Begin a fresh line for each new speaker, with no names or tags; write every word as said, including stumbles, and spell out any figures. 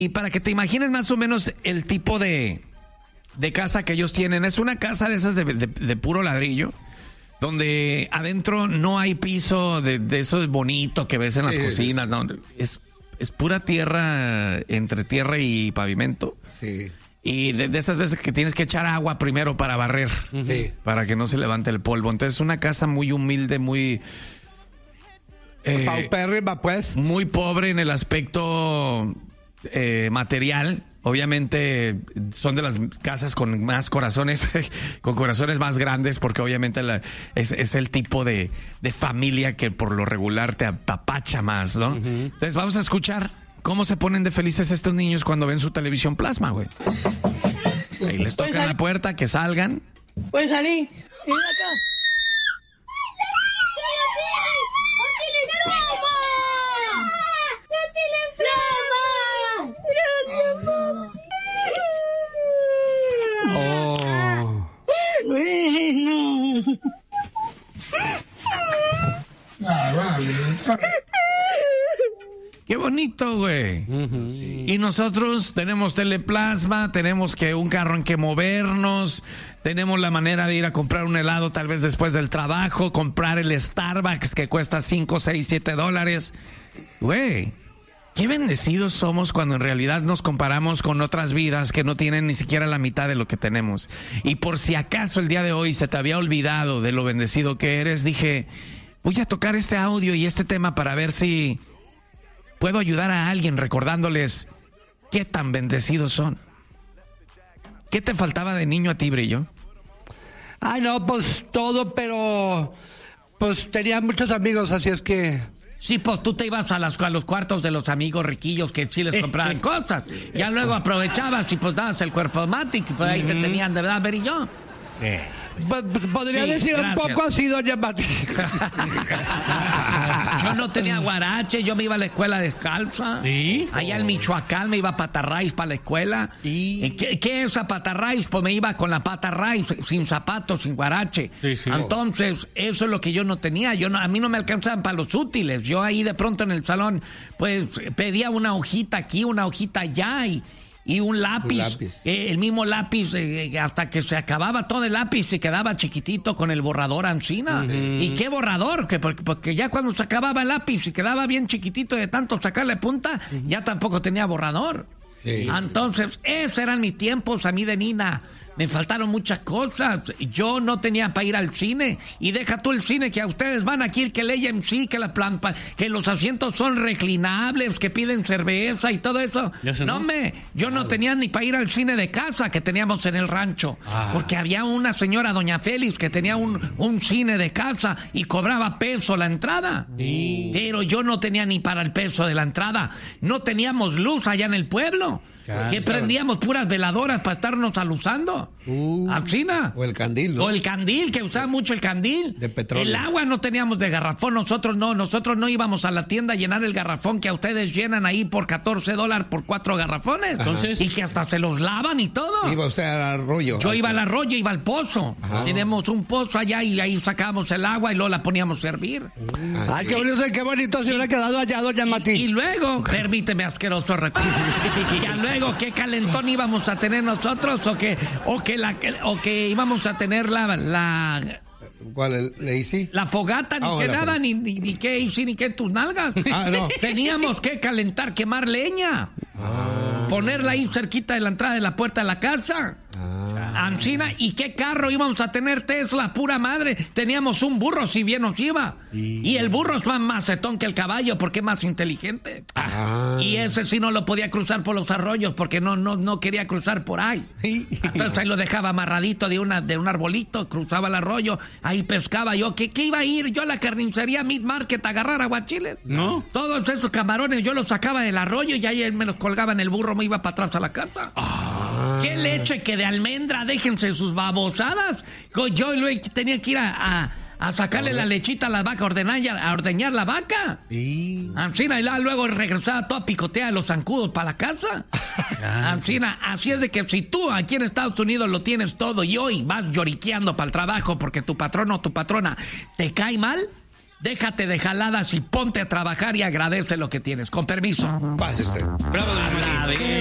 Y para que te imagines más o menos el tipo de, de casa que ellos tienen, es una casa de esas de, de, de puro ladrillo, donde adentro no hay piso de, de eso bonito que ves en las sí, cocinas, sí. No, es, es pura tierra, entre tierra y pavimento.
Sí.
Y de, de esas veces que tienes que echar agua primero para barrer, sí. Para que no se levante el polvo. Entonces es una casa muy humilde, muy...
Eh, paupérrima, pues.
Muy pobre en el aspecto eh, material. Obviamente son de las casas con más corazones, con corazones más grandes, porque obviamente la, es, es el tipo de, de familia que por lo regular te apapacha más, ¿no? Uh-huh. Entonces vamos a escuchar cómo se ponen de felices estos niños cuando ven su televisión plasma, güey. Ahí les tocan la puerta, que salgan.
Pues salí. Ven acá.
Oh.
Bueno.
Qué bonito, güey.
Uh-huh. Sí.
Y nosotros tenemos teleplasma, tenemos que un carro en que movernos, tenemos la manera de ir a comprar un helado tal vez después del trabajo, comprar el Starbucks que cuesta cinco, seis, siete dólares. Güey, qué bendecidos somos cuando en realidad nos comparamos con otras vidas que no tienen ni siquiera la mitad de lo que tenemos. Y por si acaso el día de hoy se te había olvidado de lo bendecido que eres, dije, voy a tocar este audio y este tema para ver si puedo ayudar a alguien recordándoles qué tan bendecidos son. ¿Qué te faltaba de niño a ti, Brillo?
Ay, no, pues todo, pero pues tenía muchos amigos, así es que...
Sí, pues tú te ibas a, las, a los cuartos de los amigos riquillos que sí les compraban cosas. Ya luego aprovechabas y pues dabas el cuerpo matic y pues ahí uh-huh. te tenían de verdad, Brillo.
Eh. Pues, pues, podría sí, decir gracias. Un poco así, doña Mati.
Yo no tenía guarache, yo me iba a la escuela descalza.
¿Sí?
Allá en Michoacán me iba a Patarraíz para la escuela.
¿Sí?
¿Qué, ¿Qué es a Patarraíz? Pues me iba con la Patarraíz, sin zapatos, sin guarache.
Sí, sí.
Entonces, eso es lo que yo no tenía. Yo no, a mí no me alcanzaban para los útiles. Yo ahí de pronto en el salón, pues pedía una hojita aquí, una hojita allá y... Y un lápiz,
un lápiz.
Eh, el mismo lápiz, eh, hasta que se acababa todo el lápiz, se quedaba chiquitito con el borrador ancina. Uh-huh. ¿Y qué borrador? Que porque, porque ya cuando se acababa el lápiz y quedaba bien chiquitito de tanto sacarle punta, uh-huh. ya tampoco tenía borrador.
Sí.
Entonces, esos eran mis tiempos a mí de nina. Me faltaron muchas cosas. Yo no tenía para ir al cine. Y deja tú el cine, que a ustedes van aquí el que lee M C, que la plan, que los asientos son reclinables, que piden cerveza y todo eso. No, no me, yo no tenía ni para ir al cine de casa que teníamos en el rancho. Ah. Porque había una señora, doña Félix, que tenía un, un cine de casa y cobraba peso la entrada.
Sí.
Pero yo no tenía ni para el peso de la entrada. No teníamos luz allá en el pueblo.
Cansa.
Que prendíamos puras veladoras para estarnos alusando.
Uh,
¿Alcina?
O el candil, ¿no?
O el candil, que usaba mucho el candil.
De petróleo.
El agua no teníamos de garrafón, nosotros no. Nosotros no íbamos a la tienda a llenar el garrafón que a ustedes llenan ahí por catorce dólares por cuatro garrafones.
Entonces,
y que hasta se los lavan y todo.
Iba usted al arroyo.
Yo iba al arroyo, iba al pozo. Ajá. Tenemos un pozo allá y ahí sacábamos el agua y luego la poníamos a hervir.
Uh, Ay, qué bonito, qué bonito se sí. hubiera quedado allá, doña Mati.
Y, y luego, permíteme, asqueroso recuerdo. Ya luego, ¿qué calentón íbamos a tener nosotros? O que, o que la o que íbamos a tener la, la
¿cuál? ¿La Easy?
La fogata, ni
ah,
que
la
nada,
fogata.
ni, ni, ni que Easy, ni que tus nalgas.
Ah, no.
Teníamos que calentar, quemar leña.
Ah.
Ponerla ahí cerquita de la entrada de la puerta de la casa.
Ah.
Ancina, ¿y qué carro íbamos a tener, Tesla? Pura madre. Teníamos un burro, si bien nos iba. Sí. Y el burro es más macetón que el caballo, porque es más inteligente.
Ah.
Y ese sí no lo podía cruzar por los arroyos, porque no, no, no quería cruzar por ahí. Entonces ahí lo dejaba amarradito de, una, de un arbolito, cruzaba el arroyo, ahí pescaba yo. ¿Qué, qué iba a ir yo a la carnicería Meat Market a agarrar aguachiles?
No.
Todos esos camarones yo los sacaba del arroyo y ahí él me los colgaba en el burro, me iba para atrás a la casa.
Ah.
¿Qué leche que de almendra? Déjense sus babosadas. Yo luego tenía que ir a, a, a sacarle la lechita a la vaca, a ordenar, a ordeñar la vaca.
Sí.
Ancina, y luego regresaba toda picoteada de los zancudos para la casa. Ancina, así es de que si tú aquí en Estados Unidos lo tienes todo y hoy vas lloriqueando para el trabajo porque tu patrón o tu patrona te cae mal, déjate de jaladas y ponte a trabajar y agradece lo que tienes. Con permiso.
Pase usted.
Bravo, don Manuel.